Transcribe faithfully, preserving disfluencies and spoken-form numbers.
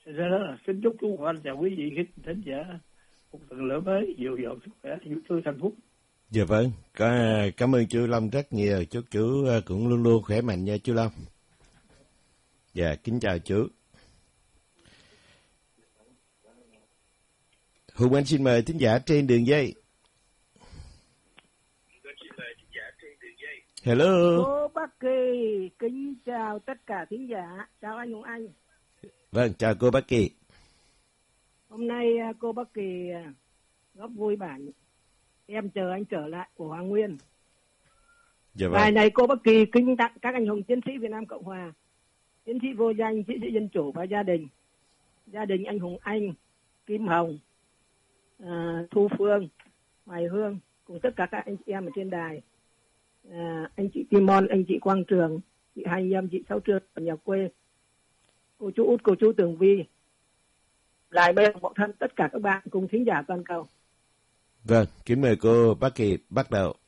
Ra đó là xin chúc chú Hoàng chào quý vị khán thính giả một tuần lễ mới dồi dào sức khỏe, vui tươi hạnh phúc. Dạ vâng, cảm ơn chú Long rất nhiều. Chúc chú cũng luôn luôn khỏe mạnh nha chú Long. Dạ, kính chào chú. Hùng Anh xin mời thính giả trên đường dây. Hello. Cô Bác Kỳ, kính chào tất cả thính giả. Chào anh Hùng Anh. Vâng, chào cô Bác Kỳ. Hôm nay cô Bác Kỳ góp vui bản Em chờ anh trở lại của Hoàng Nguyên. Dạ vâng. Bài này cô Bác Kỳ kính tặng các anh hùng chiến sĩ Việt Nam Cộng Hòa, chiến sĩ vô danh, chiến sĩ dân chủ và gia đình. Gia đình anh Hùng Anh, Kim Hồng, à, Thu Phương, Hoài Hương cùng tất cả các anh chị em ở trên đài. À, anh chị Timon, anh chị Quang Trường, chị Hai Nhâm, chị Sáu Trương ở nhà quê, cô chú Út, cô chú Tường Vi, lại bên bộ thân tất cả các bạn cùng thính giả toàn cầu. Vâng, kính mời cô Bác Kỳ bắt đầu.